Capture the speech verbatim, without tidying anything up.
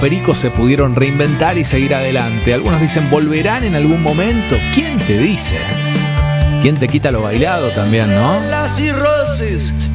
Pericos se pudieron reinventar y seguir adelante. Algunos dicen, ¿volverán en algún momento? ¿Quién te dice? ¿Quién te quita lo bailado también, no? La cirrosis